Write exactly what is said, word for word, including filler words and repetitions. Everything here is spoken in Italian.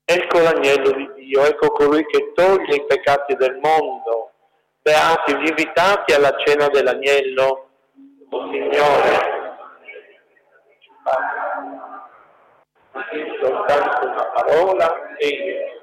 Ecco l'agnello di Dio, ecco colui che toglie i peccati del mondo. Beati gli invitati alla cena dell'agnello. O Signore, soltanto una parola e io